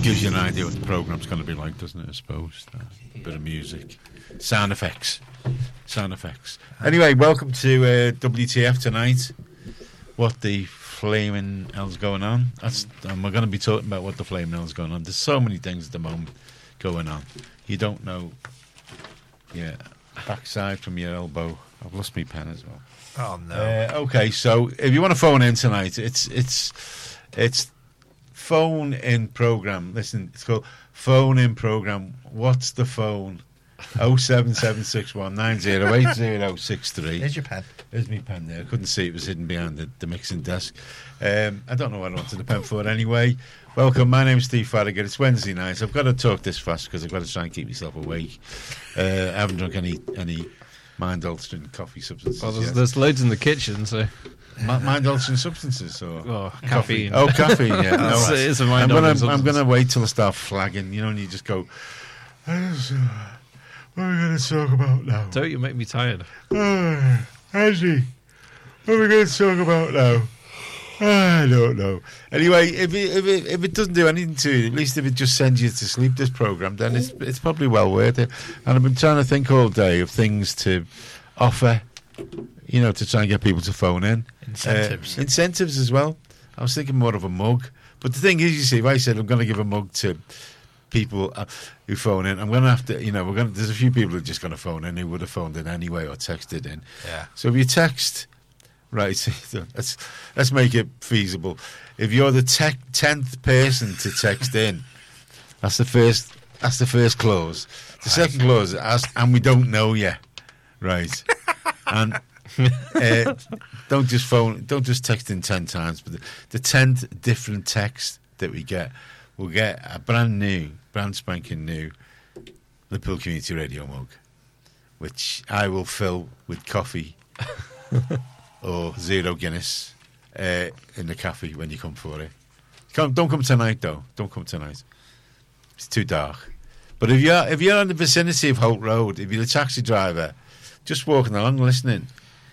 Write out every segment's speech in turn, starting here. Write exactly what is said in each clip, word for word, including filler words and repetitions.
Gives you an idea what the programme's going to be like, doesn't it, I suppose? Uh, a bit of music. Sound effects. Sound effects. Anyway, welcome to uh, W T F tonight. What the flaming hell's going on? That's, and we're going to be talking about what the flaming hell's going on. There's so many things at the moment going on. You don't know. Yeah, backside from your elbow. I've lost my pen as well. Oh no. Uh, okay, so if you want to phone in tonight, it's it's it's phone in program. Listen, it's called phone in program. What's the phone? Oh seven seven six one nine zero eight zero six three. Here's your pen. There's my pen there. I couldn't see it was hidden behind the, the mixing desk. Um, I don't know what I wanted the pen for anyway. Welcome, my name's Steve Farragher. It's Wednesday night. I've got to talk this fast because I've got to try and keep myself awake. Uh, I haven't drunk any any mind-altering coffee substances Well, there's, yet. there's loads in the kitchen, so... Ma- mind-altering substances or Oh, coffee? caffeine. Oh, caffeine. Yeah, no, It's- it is a I'm mind-altering gonna substance. I'm gonna wait till I start flagging. You know, and you just go. "I just, uh, What are we going to talk about now? Don't you make me tired. Uh, Angie, what are we going to talk about now? I don't know. Anyway, if it, if it if it doesn't do anything to you, at least if it just sends you to sleep, this program, then it's it's probably well worth it. And I've been trying to think all day of things to offer, you know, to try and get people to phone in. Incentives. Uh, incentives as well. I was thinking more of a mug. But the thing is, you see, if I said I'm going to give a mug to people uh, who phone in, I'm going to have to, you know, we're going to, there's a few people who are just going to phone in who would have phoned in anyway or texted in. Yeah. So if you text, right, let's, let's make it feasible. If you're the te- tenth person to text in, that's the first, that's the first clause. The second clause is, and we don't know yet. Right. And uh, don't just phone, don't just text in ten times, but the, the tenth different text that we get, we'll get a brand new, brand spanking new Liverpool Community Radio mug, which I will fill with coffee or zero Guinness uh, in the cafe when you come for it. Come, don't come tonight, though. Don't come tonight. It's too dark. But if you're if you're in the vicinity of Holt Road, if you're a taxi driver, just walking along, listening,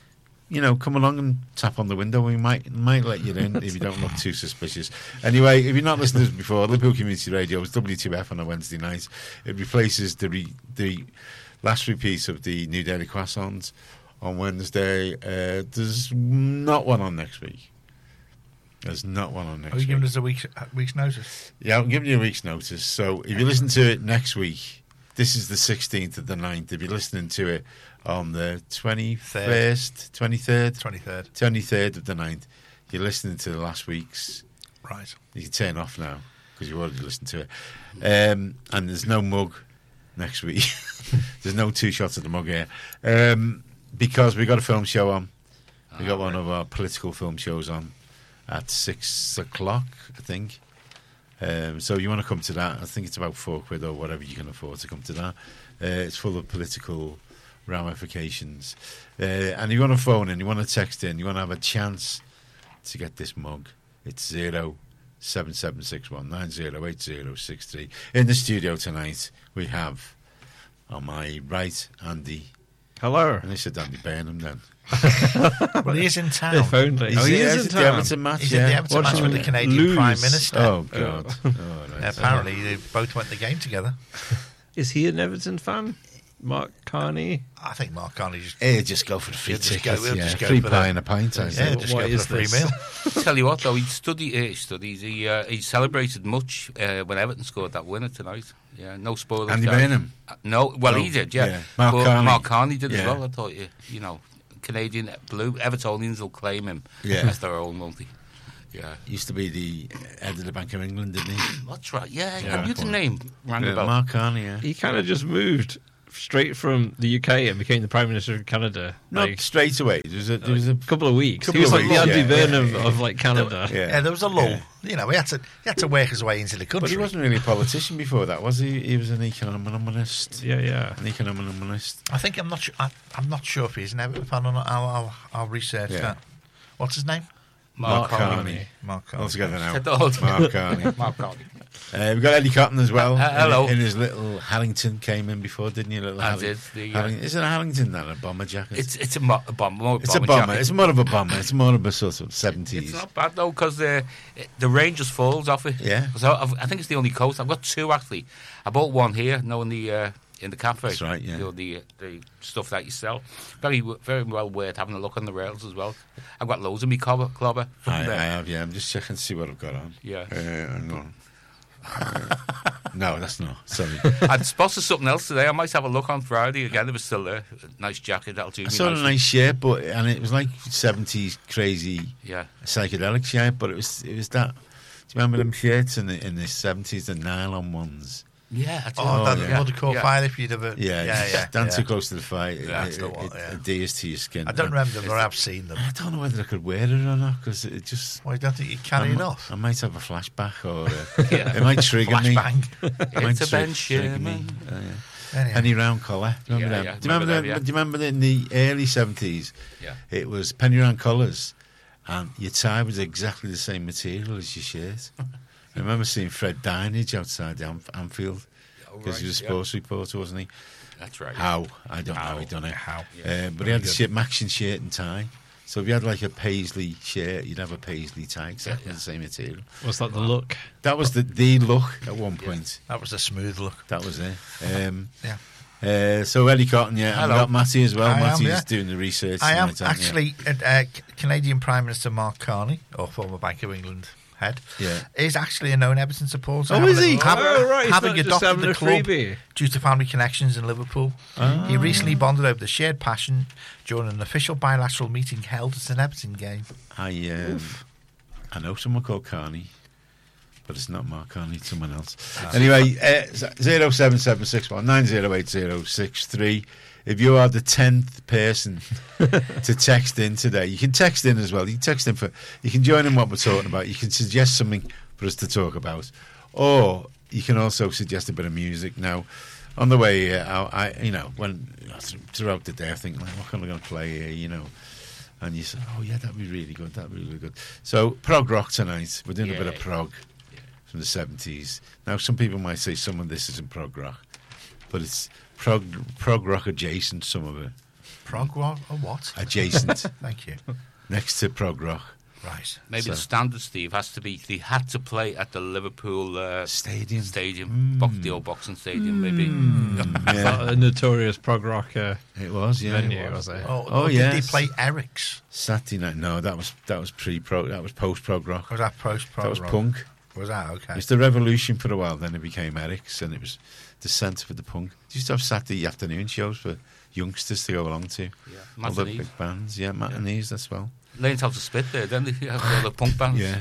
you know, come along and tap on the window. We might might let you in if you don't look too suspicious. Anyway, if you're not listening to this before, Liverpool Community Radio is W two F on a Wednesday night. It replaces the re, the last repeat of the New Daily Croissants on Wednesday. Uh, there's not one on next week. There's not one on next Are you week. giving us a week's, a week's notice? Yeah, I'm giving you a week's notice. So if you listen to it next week, this is the sixteenth of the ninth. If you're listening to it on the twenty-first, twenty-third, twenty-third. twenty-third of the ninth, you're listening to the last week's. Right. You can turn off now because you've already listened to it. Um, and there's no mug next week. There's no two shots of the mug here. Um, because we got a film show on. We got one of our political film shows on at six o'clock, I think. Um, so you want to come to that? I think it's about four quid or whatever you can afford to come to that. Uh, it's full of political ramifications. Uh, and you want to phone in, you want to text in, you want to have a chance to get this mug. It's zero seven seven six one nine zero eight zero six three. In the studio tonight, we have on my right Andy. Hello. And I said Andy Burnham then. Well, he is in town. If only. He's Oh, he here is at in the town. Everton match, He's yeah. at the Everton match Watching with the them Canadian lose. Prime Minister. Oh, God. Oh, right. Apparently, they both went the game together. Is he an Everton fan? Mark Carney? I think Mark Carney just... Hey, just go for the free He'll just ticket. go- we'll yeah. just go Free for pie that. and a pint, I Yeah, think. just What go for is a free this? meal. Tell you what, though, he studied uh, studies. He uh, he celebrated much uh, when Everton scored that winner tonight. Yeah, no spoilers. Andy guys. Burnham? Uh, no, well, No, he did. Yeah, yeah. Mark but Carney. Mark Carney did Yeah. as well. I thought you, you know, Canadian Blue Evertonians will claim him Yeah. as their own, won't he? Yeah, Used to be the head of the Bank of England, didn't he? that's right. Yeah, Yeah, I knew the fine. name. Rang Yeah, a bell. Mark Carney, yeah. He kind of just moved straight from the U K and became the Prime Minister of Canada. Not Like, straight away. There was a... There was a a couple of weeks. Couple he was of like weeks, the Andy yeah. Burnham Yeah, yeah, of like Canada. yeah. Yeah, there was a lull. Yeah. You know, he had to he had to work his way into the country. But he wasn't really a politician before that, was he? He was an economist. Yeah, yeah. An economist. I think I'm not sure. I, I'm not sure if he's an Everton fan or not. I'll I'll, I'll research Yeah. that. What's his name? Mark Carney. Mark Carney. Altogether now. Said the whole thing. Mark Carney. Mark Carney. Uh, we've got Eddie Cotton as well. Uh, hello. In, in his little Harrington came in before, didn't you? Little I Harring- did, the, uh, Harring- Isn't a Harrington that a bomber jacket? It's it's a, mo- a bomber. More It's a bomber bomber. jacket. It's more of a bomber. It's more of a sort of seventies. It's not bad though, because the the range just falls off it. Yeah. So I've, I think it's the only coat. I've got two actually. I bought one here, no, in the uh, in the cafe. That's right, yeah. You know, the the stuff that you sell. Very w- very well worth having a look on the rails as well. I've got loads of me clobber, clobber from I, I there. have, yeah. I'm just checking to see what I've got on. Yeah. Uh, hang on. Uh, no, that's not. Sorry. I'd spotted something else today. I might have a look on Friday again if it's still there. A nice jacket, that'll do I me saw a nicely. nice shirt, but and it was like seventies crazy Yeah. psychedelic shirt, but it was it was that. Do you remember them shirts in the in the seventies, the nylon ones? Yeah. I do. Oh, that yeah. would have caught Yeah. fire if you'd ever. Yeah, yeah, just yeah. stand yeah. too close to the fire. It, That's it, the one, it, yeah. it adheres to your skin. I don't And remember them, but I've seen them. I don't know whether I could wear it or not because it just. Well, you don't think you carry I, it mi- off? I might have a flashback or uh, Yeah. it might trigger me. Flashbang. It might It's a tri- Ben trigger me. Sherman. Uh, yeah. Anyhow. Penny round collar. Do you remember Yeah, them? yeah, Do you remember, remember them? them, yeah. Do you remember that in the early seventies? Yeah. It was penny round collars, and your tie was exactly the same material as your shirt. I remember seeing Fred Dinage outside the Anf- Anfield Oh, because right, he was a yeah. sports reporter, wasn't he? That's right. How? I don't know How? how he done it. How? Uh, but he Very had the good. shirt, Maxion shirt and tie. So if you had like a paisley shirt, you'd have a paisley tie, exactly Yeah, yeah. the same material. Was that the look? That was the, the look at one point. That was a smooth look. That was it. Um, Yeah. uh, so Eddie Cotton, yeah. And Hello. we've got Matty as well. I am, Matty's yeah. doing the research. I am tonight, aren't you? actually uh, uh, C- Canadian Prime Minister Mark Carney, or former Bank of England head, Yeah. is actually a known Everton supporter. Oh, having is a- he? Have, Oh, right, he's having not just adopted having the a club freebie. due to family connections in Liverpool. He recently bonded over the shared passion during an official bilateral meeting held at an Everton game. I um, I know someone called Carney, but it's not Mark Carney, it's someone else. Anyway, uh, zero seven seven six one nine zero eight zero six three. If you are the tenth person to text in today, you can text in as well. You can text in for, you can join in what we're talking about. You can suggest something for us to talk about, or you can also suggest a bit of music. Now, on the way here, I, I you know, when throughout the day, I think, like, what am I going to play here? You know. And you say, oh, yeah, that'd be really good. That'd be really good. So, prog rock tonight. We're doing a bit of Yeah. prog from the seventies. Now, some people might say some of this isn't prog rock, but it's prog, prog rock adjacent, some of it. Prog rock or what? Adjacent, Thank you. next to prog rock. Right. Maybe So- the standard, Steve, has to be they had to play at the Liverpool uh, Stadium. Stadium, Box, the old boxing stadium, maybe. Yeah, A notorious prog rock uh, it was, yeah. venue, it was. was it? Oh, Oh, did yes. they play Eric's? Saturday night. No, that was that was pre-prog. That was post-prog rock. Or was that post prog That was rock? punk. Was that okay? It was the Revolution for a while, then it became Eric's, and it was the centre for the punk. They used to have Saturday afternoon shows for youngsters to go along to. Yeah. All the Matinees. big bands, yeah, matinees as well. Learned how to spit there, didn't they? All the punk bands. Yeah,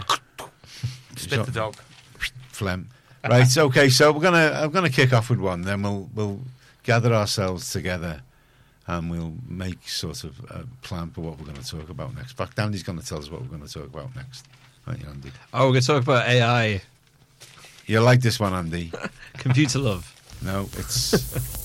Spit the dog. phlegm. Right, okay, so we're gonna I'm gonna kick off with one, then we'll we'll gather ourselves together, and we'll make sort of a plan for what we're going to talk about next. In fact, Andy's going to tell us what we're going to talk about next. Right, Andy? Oh, we're going to talk about A I, You like this one, Andy? computer love. No, it's